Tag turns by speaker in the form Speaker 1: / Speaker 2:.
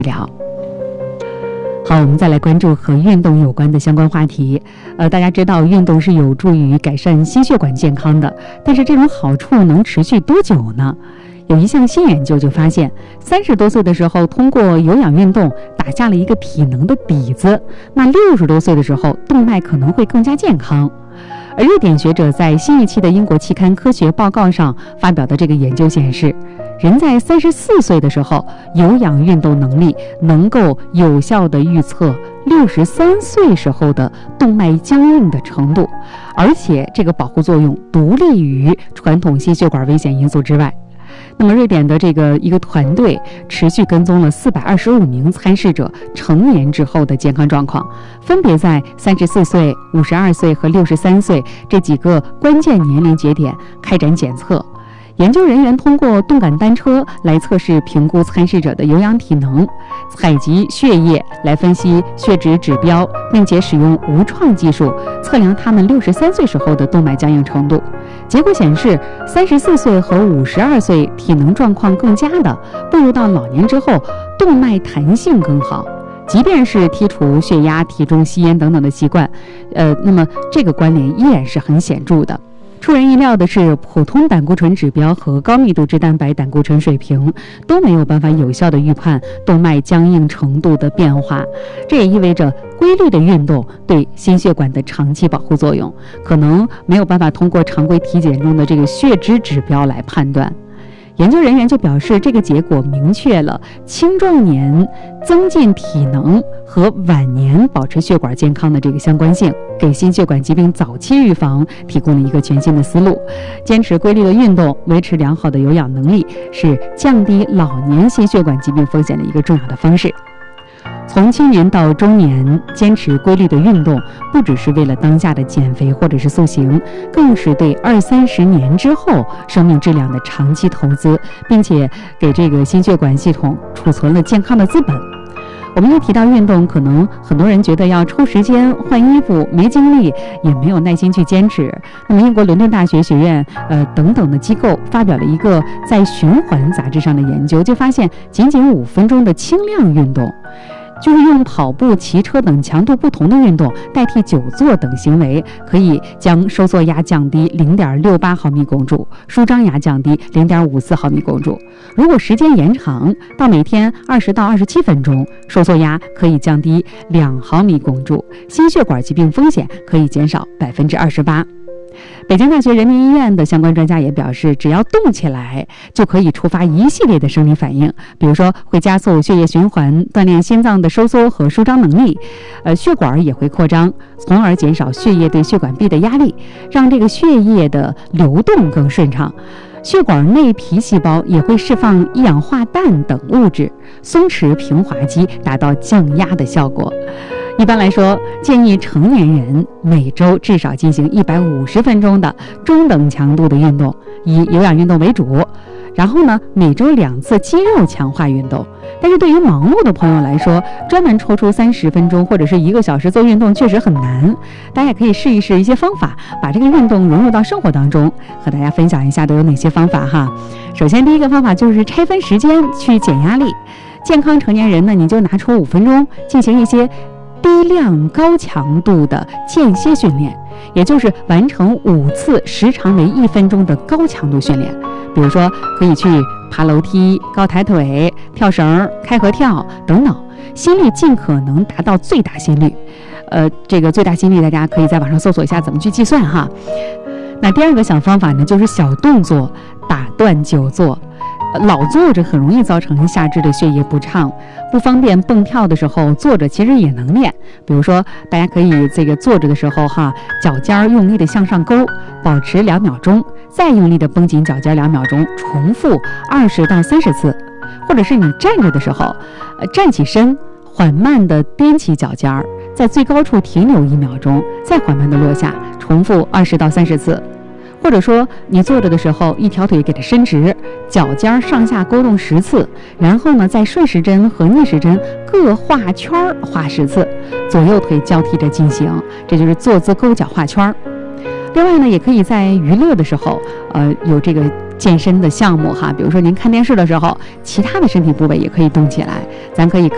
Speaker 1: 聊。好，我们再来关注和运动有关的相关话题。大家知道运动是有助于改善心血管健康的，但是这种好处能持续多久呢？有一项新研究就发现，30多岁的时候通过有氧运动打下了一个体能的底子，那60多岁的时候动脉可能会更加健康。而瑞典学者在新一期的英国期刊《科学报告》上发表的这个研究显示，人在34岁的时候，有氧运动能力能够有效地预测63岁时候的动脉僵硬的程度，而且这个保护作用独立于传统心血管危险因素之外。那么瑞典的一个团队持续跟踪了425名参试者成年之后的健康状况，分别在34岁、52岁和63岁这几个关键年龄节点开展检测。研究人员通过动感单车来测试评估参试者的有氧体能，采集血液来分析血脂指标，并且使用无创技术测量他们63岁时候的动脉僵硬程度。结果显示，34岁和52岁体能状况更佳的，步入到老年之后，动脉弹性更好。即便是剔除血压、体重、吸烟等等的习惯，那么这个关联依然是很显著的。出人意料的是，普通胆固醇指标和高密度脂蛋白胆固醇水平都没有办法有效地预判动脉僵硬程度的变化。这也意味着规律的运动对心血管的长期保护作用，可能没有办法通过常规体检中的这个血脂指标来判断。研究人员就表示，这个结果明确了青壮年增进体能和晚年保持血管健康的这个相关性，给心血管疾病早期预防提供了一个全新的思路。坚持规律的运动，维持良好的有氧能力，是降低老年心血管疾病风险的一个重要的方式。从青年到中年，坚持规律的运动，不只是为了当下的减肥或者是塑形，更是对20-30年之后生命质量的长期投资，并且给这个心血管系统储存了健康的资本。我们一提到运动，可能很多人觉得要抽时间换衣服，没精力，也没有耐心去坚持。那么英国伦敦大学学院等等的机构发表了一个在《循环》杂志上的研究，就发现仅仅5分钟的轻量运动，就是用跑步、骑车等强度不同的运动代替久坐等行为，可以将收缩压降低0.68毫米汞柱，舒张压降低0.54毫米汞柱。如果时间延长到每天20到27分钟，收缩压可以降低2毫米汞柱，心血管疾病风险可以减少28%。北京大学人民医院的相关专家也表示，只要动起来就可以触发一系列的生理反应，比如说会加速血液循环，锻炼心脏的收缩和舒张能力，血管也会扩张，从而减少血液对血管壁的压力，让这个血液的流动更顺畅。血管内皮细胞也会释放一氧化氮等物质，松弛平滑肌，达到降压的效果。一般来说，建议成年人每周至少进行150分钟的中等强度的运动，以有氧运动为主。然后呢，每周2次肌肉强化运动。但是对于忙碌的朋友来说，专门抽出30分钟或者是1个小时做运动确实很难。大家也可以试一试一些方法，把这个运动融入到生活当中。和大家分享一下都有哪些方法哈。首先，第一个方法就是拆分时间去减压力。健康成年人呢，你就拿出5分钟进行一些低量高强度的间歇训练，也就是完成5次时长为1分钟的高强度训练。比如说可以去爬楼梯、高抬腿、跳绳、开合跳等等，心率尽可能达到最大心率。这个最大心率大家可以在网上搜索一下怎么去计算哈。那第二个小方法呢，就是小动作打断久坐。老坐着很容易造成下肢的血液不畅，不方便蹦跳的时候，坐着其实也能练。比如说，大家可以坐着的时候脚尖用力的向上勾，保持2秒钟，再用力的绷紧脚尖2秒钟，重复20到30次。或者是你站着的时候，站起身，缓慢的踮起脚尖，在最高处停留1秒钟，再缓慢的落下，重复20到30次。或者说你坐着的时候，一条腿给它伸直，脚尖上下勾动10次，然后呢在顺时针和逆时针各画圈画10次，左右腿交替着进行，这就是坐姿勾脚画圈。另外呢，也可以在娱乐的时候有这个健身的项目哈，比如说您看电视的时候，其他的身体部位也可以动起来，咱可以